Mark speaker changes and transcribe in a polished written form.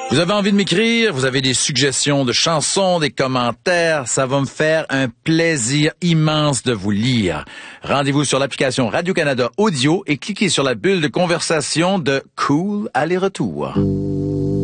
Speaker 1: Vous avez envie de m'écrire, vous avez des suggestions de chansons, des commentaires, ça va me faire un plaisir immense de vous lire. Rendez-vous sur l'application Radio-Canada Audio et cliquez sur la bulle de conversation de Cool Aller-Retour.